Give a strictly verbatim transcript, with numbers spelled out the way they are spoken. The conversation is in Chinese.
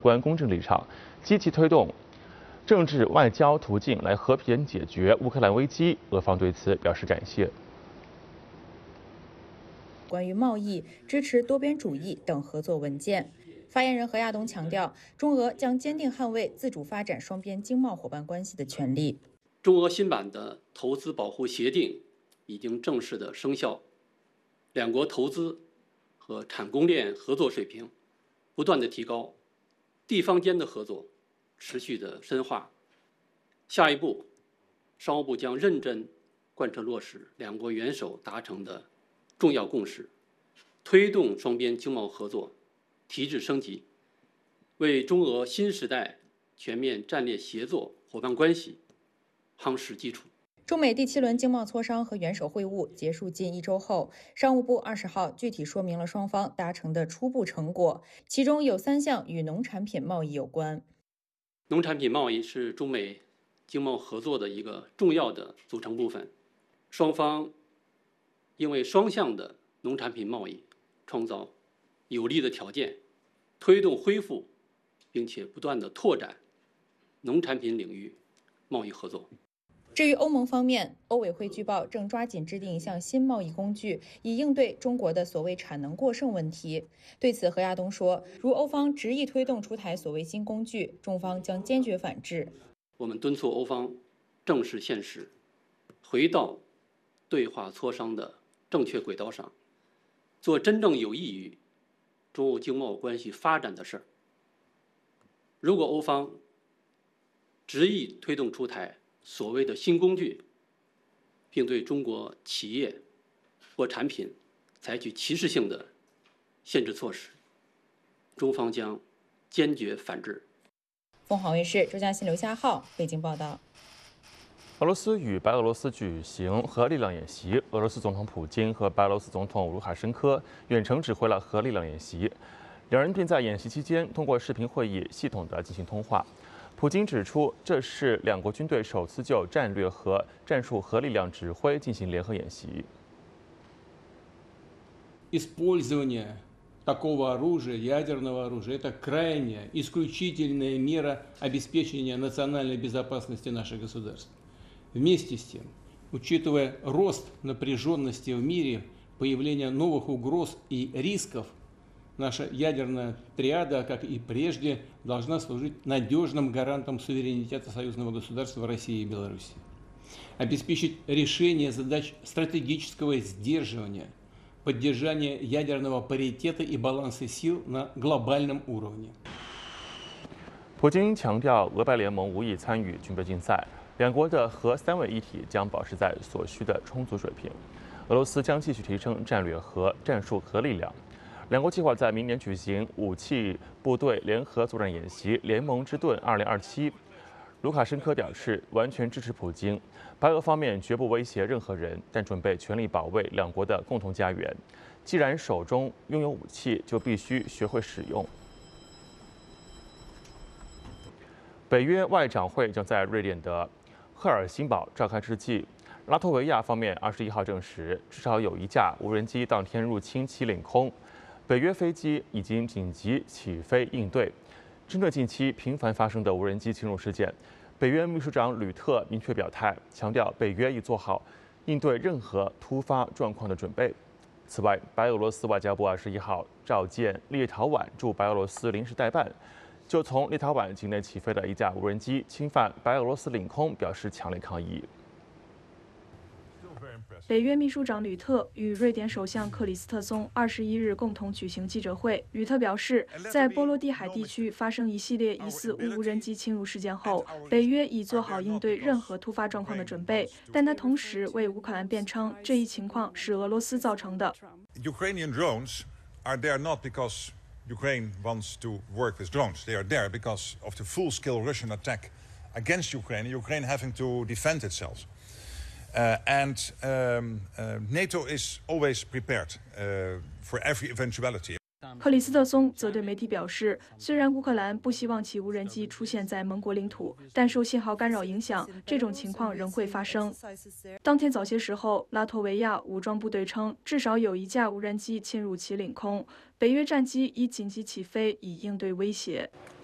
关公正立场，积极推动政治外交途径来和平解决乌克兰危机。俄方对此表示感谢。 关于贸易、支持多边主义等合作文件。发言人何亚东强调，中俄将坚定捍卫自主发展双边经贸伙伴关系的权利。 中俄新版的投资保护协定已经正式的生效，两国投资和产供链合作水平不断的提高，地方间的合作持续的深化。下一步，商务部将认真贯彻落实两国元首达成的重要共识，推动双边经贸合作提质升级，为中俄新时代全面战略协作伙伴关系夯实基础。 中美第七轮经贸磋商和元首会晤结束近一周后，商务部二十号具体说明了双方达成的初步成果，其中有三项与农产品贸易有关。 农产品贸易是中美经贸合作的一个重要的组成部分，双方因为双向的农产品贸易创造有利的条件，推动恢复，并且不断的拓展农产品领域贸易合作。 至于欧盟方面，欧委会据报正抓紧制定一项新贸易工具，以应对中国的所谓产能过剩问题。对此，何亚东说，如欧方执意推动出台所谓新工具，中方将坚决反制。 我们敦促欧方正视现实，回到对话磋商的正确轨道上，做真正有益于中欧经贸关系发展的事儿。如果欧方执意推动出台所谓的新工具，并对中国企业或产品采取歧视性的限制措施，中方将坚决反制。 凤凰卫视周嘉欣、刘夏浩北京报道。 俄罗斯与白俄罗斯举行核力量演习，俄罗斯总统普京和白俄罗斯总统卢卡申科远程指挥了核力量演习，两人并在演习期间通过视频会议系统的进行通话。普京指出，这是两国军队首次就战略和战术核力量指挥进行联合演习。 Использование такого оружия, ядерного оружия, это крайняя, исключительная мера обеспечения национальной безопасности наших государств. Вместе с тем, учитывая рост напряженности в мире, появление новых угроз и рисков, наша ядерная триада, как и прежде, должна служить надежным гарантом суверенитета союзного государства России и Беларуси, обеспечить решение задач стратегического сдерживания, поддержание ядерного паритета и баланса сил на глобальном уровне. 普京强调，俄白联盟无意参与军备竞赛，两国的核三位一体将保持在所需的充足水平。俄罗斯将继续提升战略和战术核力量。两国计划在明年举行武器部队联合作战演习“联盟之盾二零二七”。卢卡申科表示，完全支持普京，白俄方面绝不威胁任何人，但准备全力保卫两国的共同家园。既然手中拥有武器，就必须学会使用。北约外长会将在瑞典的赫尔辛堡召开之际，拉脱维亚方面二十一号证实，至少有一架无人机当天入侵其领空。北约飞机已经紧急起飞应对。针对近期频繁发生的无人机侵入事件，北约秘书长吕特明确表态，强调北约已做好应对任何突发状况的准备。此外，白俄罗斯外交部二十一号召见立陶宛驻白俄罗斯临时代办，就从立陶宛境内起飞的一架无人机侵犯白俄罗斯领空表示强烈抗议。 北约秘书长吕特与瑞典首相克里斯特松二十一日共同举行记者会。吕特表示，在波罗的海地区发生一系列疑似无人机侵入事件后，北约已做好应对任何突发状况的准备，但他同时为乌克兰辩称，这一情况是俄罗斯造成的。 Ukrainian drones are there not because Ukraine wants to work with drones. They are there because of the full-scale Russian attack against Ukraine, Ukraine having to defend itself. Uh, and um, uh, NATO is always prepared uh, for every eventuality. 克里斯特松则对媒体表示，虽然乌克兰不希望其无人机出现在盟国领土，但受信号干扰影响，这种情况仍会发生。当天早些时候，拉脱维亚武装部队称，至少有一架无人机侵入其领空，北约战机已紧急起飞以应对威胁。